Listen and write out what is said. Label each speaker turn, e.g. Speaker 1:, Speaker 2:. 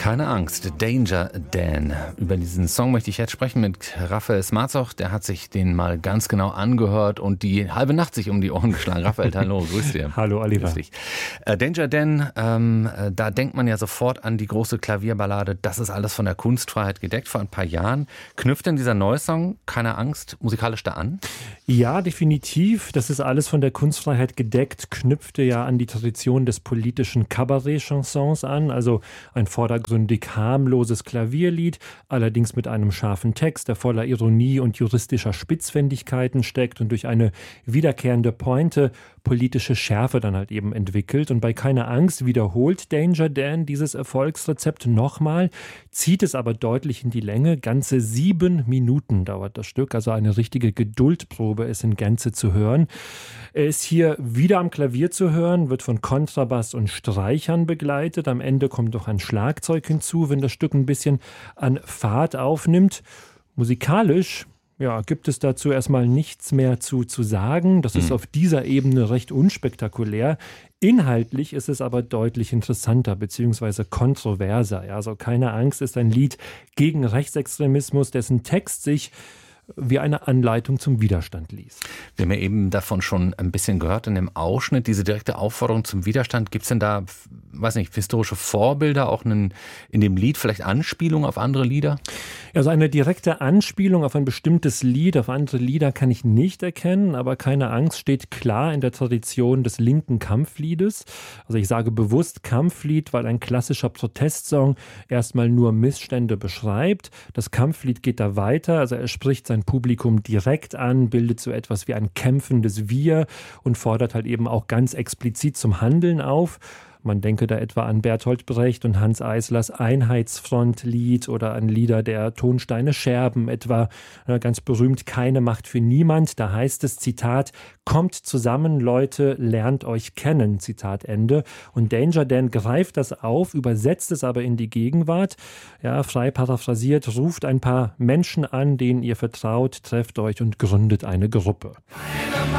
Speaker 1: Keine Angst, Danger Dan. Über diesen Song möchte ich jetzt sprechen mit Raphael Smarzoch. Der hat sich den mal ganz genau angehört und die halbe Nacht sich um die Ohren geschlagen. Raphael, hallo, grüß dich.
Speaker 2: Hallo, Oliver.
Speaker 1: Danger Dan, da denkt man ja sofort an die große Klavierballade. Das ist alles von der Kunstfreiheit gedeckt vor ein paar Jahren. Knüpft denn dieser neue Song, Keine Angst, musikalisch da an?
Speaker 2: Ja, definitiv. Das ist alles von der Kunstfreiheit gedeckt, knüpfte ja an die Tradition des politischen Kabarett-Chansons an, also ein vordergründig harmloses Klavierlied, allerdings mit einem scharfen Text, der voller Ironie und juristischer Spitzfindigkeiten steckt und durch eine wiederkehrende Pointe politische Schärfe dann halt eben entwickelt. Und bei Keine Angst wiederholt Danger Dan dieses Erfolgsrezept nochmal, zieht es aber deutlich in die Länge. Ganze 7 Minuten dauert das Stück, also eine richtige Geduldprobe, es in Gänze zu hören. Er ist hier wieder am Klavier zu hören, wird von Kontrabass und Streichern begleitet. Am Ende kommt noch ein Schlagzeug hinzu, wenn das Stück ein bisschen an Fahrt aufnimmt. Musikalisch gibt es dazu erstmal nichts mehr zu sagen. Das ist auf dieser Ebene recht unspektakulär. Inhaltlich ist es aber deutlich interessanter bzw. kontroverser. Ja, also Keine Angst ist ein Lied gegen Rechtsextremismus, dessen Text sich wie eine Anleitung zum Widerstand liest.
Speaker 1: Wir haben ja eben davon schon ein bisschen gehört in dem Ausschnitt, diese direkte Aufforderung zum Widerstand. Gibt es denn da, historische Vorbilder auch in dem Lied, vielleicht Anspielungen auf andere Lieder?
Speaker 2: Also eine direkte Anspielung auf ein bestimmtes Lied, auf andere Lieder kann ich nicht erkennen, aber Keine Angst steht klar in der Tradition des linken Kampfliedes. Also ich sage bewusst Kampflied, weil ein klassischer Protestsong erstmal nur Missstände beschreibt. Das Kampflied geht da weiter, also er spricht sein Publikum direkt an, bildet so etwas wie ein kämpfendes Wir und fordert halt eben auch ganz explizit zum Handeln auf. Man denke da etwa an Bertolt Brecht und Hanns Eislers Einheitsfrontlied oder an Lieder der Tonsteine Scherben, etwa ganz berühmt Keine Macht für niemand. Da heißt es, Zitat, kommt zusammen, Leute, lernt euch kennen, Zitat Ende. Und Danger Dan greift das auf, übersetzt es aber in die Gegenwart. Ja, frei paraphrasiert, ruft ein paar Menschen an, denen ihr vertraut, trefft euch und gründet eine Gruppe.